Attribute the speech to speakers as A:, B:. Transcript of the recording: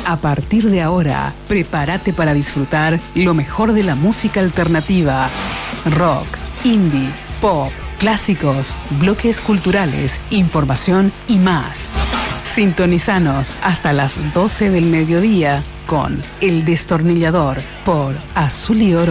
A: A partir de ahora, prepárate para disfrutar lo mejor de la música alternativa. Rock, indie, pop, clásicos, bloques culturales, información y más. Sintonizanos hasta las 12 del mediodía con El Destornillador por Azul y Oro.